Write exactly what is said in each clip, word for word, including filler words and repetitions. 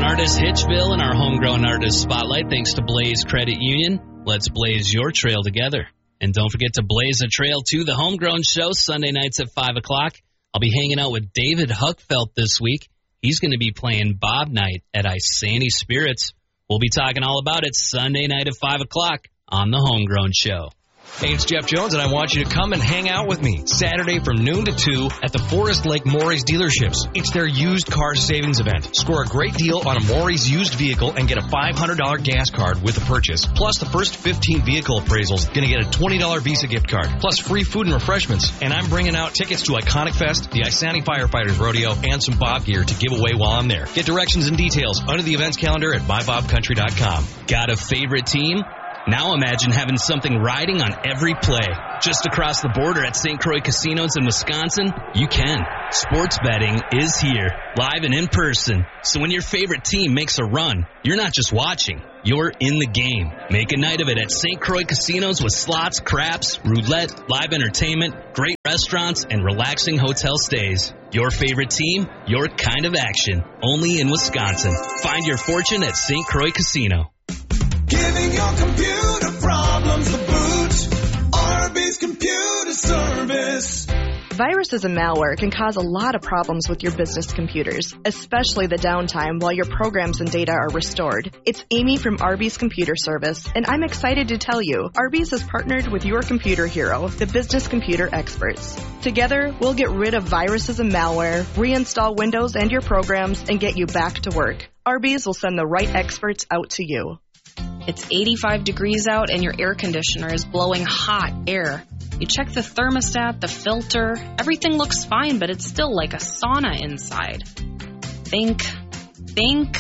Artist Hitchville in our Homegrown Artist Spotlight, thanks to Blaze Credit Union. Let's blaze your trail together. And don't forget to blaze a trail to the Homegrown Show, Sunday nights at five o'clock. I'll be hanging out with David Huckfelt this week. He's going to be playing Bob Night at Isani Spirits. We'll be talking all about it Sunday night at five o'clock on the Homegrown Show. Hey, it's Jeff Jones, and I want you to come and hang out with me Saturday from noon to two at the Forest Lake Morey's dealerships. It's their used car savings event. Score a great deal on a Morey's used vehicle and get a five hundred dollars gas card with the purchase. Plus, the first fifteen vehicle appraisals going to get a twenty dollars Visa gift card. Plus, free food and refreshments. And I'm bringing out tickets to Iconic Fest, the Isani Firefighters Rodeo, and some Bob gear to give away while I'm there. Get directions and details under the events calendar at my bob country dot com. Got a favorite team? Now imagine having something riding on every play. Just across the border at Saint Croix Casinos in Wisconsin, you can. Sports betting is here, live and in person. So when your favorite team makes a run, you're not just watching, you're in the game. Make a night of it at Saint Croix Casinos with slots, craps, roulette, live entertainment, great restaurants, and relaxing hotel stays. Your favorite team, your kind of action. Only in Wisconsin. Find your fortune at Saint Croix Casino. Giving your computer problems the boot. Arby's Computer Service. Viruses and malware can cause a lot of problems with your business computers, especially the downtime while your programs and data are restored. It's Amy from Arby's Computer Service, and I'm excited to tell you, Arby's has partnered with your computer hero, the business computer experts. Together, we'll get rid of viruses and malware, reinstall Windows and your programs, and get you back to work. Arby's will send the right experts out to you. It's eighty-five degrees out and your air conditioner is blowing hot air. You check the thermostat, the filter, everything looks fine, but it's still like a sauna inside. Think, think,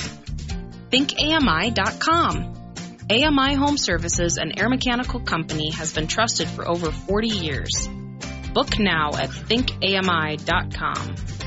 think A M I dot com. A M I Home Services, an air mechanical company, has been trusted for over forty years. Book now at think A M I dot com.